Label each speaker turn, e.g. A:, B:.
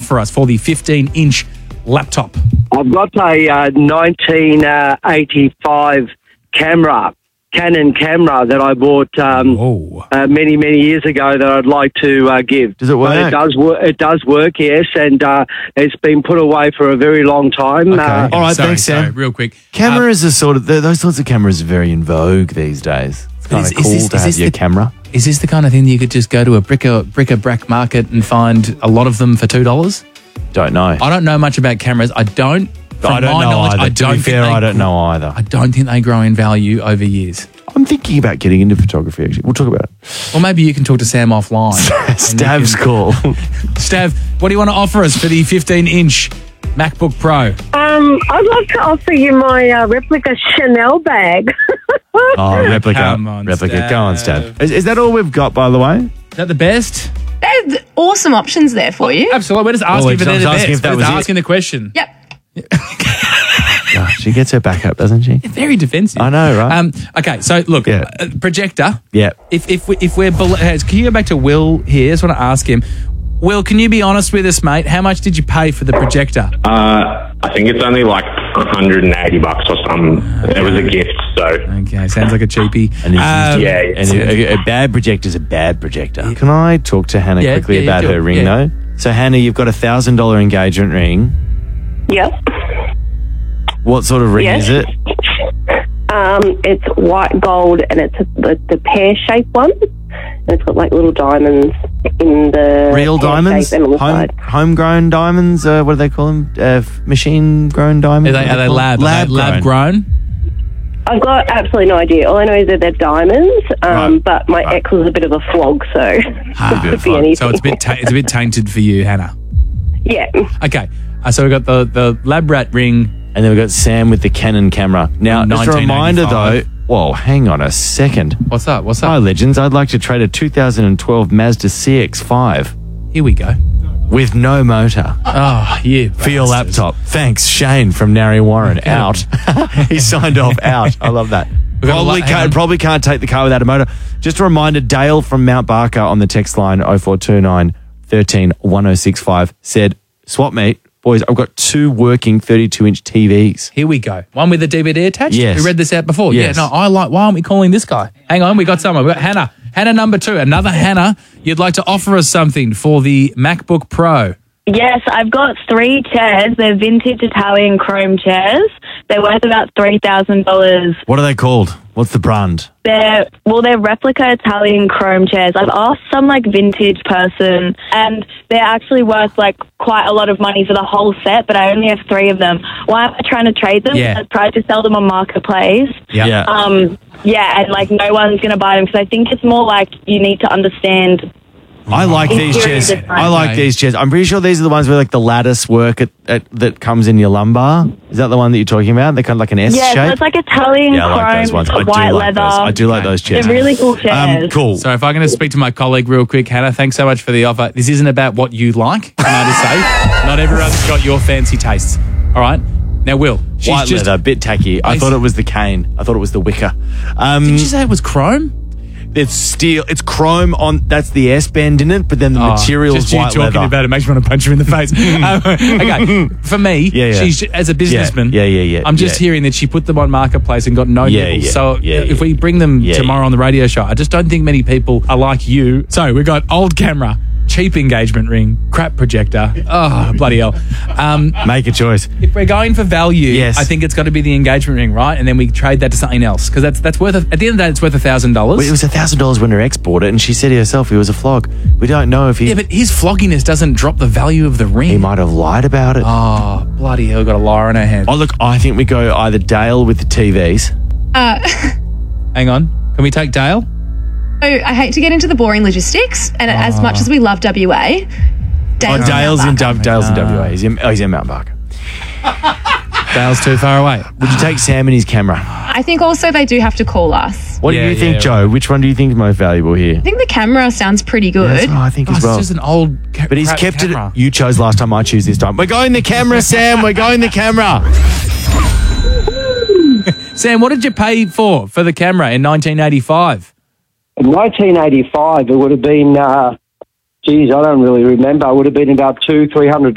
A: offer us for the 15-inch laptop?
B: I've got a 1985 Canon camera that I bought many, many years ago that I'd like to give.
C: Does it work?
B: But it does work, yes, and it's been put away for a very long time.
C: Okay. All right, thanks, Sam.
A: Sorry, real quick.
C: Cameras are sort of, those sorts of cameras are very in vogue these days. It's kind of cool to have your camera.
A: Is this the kind of thing that you could just go to a bric-a-brac market and find a lot of them for $2?
C: Don't know.
A: I don't know much about cameras. I don't know either. To be fair,
C: I don't know either.
A: I don't think they grow in value over years.
C: I'm thinking about getting into photography, actually. We'll talk about it.
A: Or maybe you can talk to Sam offline.
C: Stav's call.
A: Stav, what do you want to offer us for the 15-inch MacBook Pro?
D: I'd love to offer you my replica Chanel bag.
C: Oh, replica.
A: Come on,
C: replica.
A: Stav.
C: Go on, Stav. Is that all we've got, by the way?
A: Is that the best?
E: There's awesome options there for you.
A: Absolutely. We're just asking if they're the best. We're just asking the question.
E: Yep.
C: Gosh, she gets her back up, doesn't she?
A: Very defensive.
C: I know, right?
A: Okay, so look, projector.
C: Yeah.
A: If we're below, can you go back to Will here? I just want to ask him. Will, can you be honest with us, mate? How much did you pay for the projector?
F: I think it's only like $180 or something. It was a gift, so.
A: Okay, sounds like a cheapie.
C: And a bad projector is a bad projector. Can I talk to Hannah quickly about her ring, though? So, Hannah, you've got a $1,000 engagement ring.
D: Yep.
C: What sort of ring is it?
D: It's white gold, and it's the pear-shaped one. And it's got like little diamonds in the
C: real diamonds,
D: and on the side.
C: Homegrown diamonds. What do they call them? Machine-grown diamonds.
A: Are they lab grown?
D: I've got absolutely no idea. All I know is that they're diamonds. But my ex was a bit of a flog, so it could be anything.
A: So it's a bit tainted for you, Hannah.
D: Yeah.
A: Okay. So we've got the lab rat ring.
C: And then we've got Sam with the Canon camera. Now, just a reminder, though. Whoa, hang on a second.
A: What's up?
C: Hi, legends. I'd like to trade a 2012 Mazda CX-5.
A: Here we go.
C: With no motor.
A: Oh, yeah.
C: For your laptop. Thanks, Shane from Narry Warren.
A: Okay.
C: Out. He signed off out. I love that. Probably can't take the car without a motor. Just a reminder, Dale from Mount Barker on the text line 0429 13 1065 said, swap meet. Boys, I've got 2 working 32-inch TVs.
A: Here we go. One with the DVD attached?
C: Yes.
A: We read this out before.
C: Yes.
A: Yeah, no, why aren't we calling this guy? Hang on, we got someone. We got Hannah. Hannah number 2. Another Hannah. You'd like to offer us something for the MacBook Pro.
G: Yes, I've got 3 chairs. They're vintage Italian chrome chairs. They're worth about $3,000.
C: What are they called? What's the brand?
G: They're replica Italian chrome chairs. I've asked some vintage person, and they're actually worth quite a lot of money for the whole set, but I only have 3 of them. Why am I trying to trade them?
A: Yeah.
G: I've tried to sell them on Marketplace.
A: Yeah.
G: And no one's going to buy them because I think it's more you need to understand.
C: I like these chairs. These chairs. I'm pretty sure these are the ones where the lattice work that comes in your lumbar. Is that the one that you're talking about? They're kind of like an S shape.
G: Yeah, so it's Italian chrome,
C: I like those ones.
G: white leather.
C: I do like those chairs.
G: They're really cool chairs.
C: Cool.
A: So if I can just speak to my colleague real quick, Hannah, thanks so much for the offer. This isn't about what you like, can I just say? Not everyone's got your fancy tastes. All right? Now, Will, she's
C: white leather, a bit tacky. I thought it was the cane. I thought it was the wicker.
A: Did you say it was chrome?
C: It's steel. It's chrome on. That's the S bend in it, but then the material is white leather.
A: Just you talking about it makes me want to punch her in the face. Okay, for me, she's as a businessman. I'm just hearing that she put them on Marketplace and got no nipples. So if we bring them tomorrow on the radio show, I just don't think many people are like you. So we got old camera, cheap engagement ring, crap projector. Oh, bloody hell.
C: Make a choice.
A: If we're going for value, I think it's got to be the engagement ring, right? And then we trade that to something else because that's worth, at the end of the day, it's worth $1,000.
C: Well, it was $1,000 when her ex bought it, and she said herself he was a flog. We don't know if he...
A: Yeah, but his flogginess doesn't drop the value of the ring.
C: He might have lied about it.
A: Oh, bloody hell, got a liar on her hand.
C: Oh, look, I think we go either Dale with the TVs.
A: Hang on. Can we take Dale?
E: Oh, I hate to get into the boring logistics, and as much as we love WA,
C: Dale's in WA. He's in Mount Barker.
A: Dale's too far away.
C: Would you take Sam and his camera?
E: I think also they do have to call us.
C: What do you think, Joe? Right. Which one do you think is most valuable here?
E: I think the camera sounds pretty good.
C: Yeah, that's what I think as well.
A: It's just an old
C: but he's kept camera. It. You chose last time, I choose this time. We're going the camera, Sam. We're going the camera.
A: Sam, what did you pay for the camera in 1985?
B: In 1985, it would have been, I don't really remember. It would have been about $200-300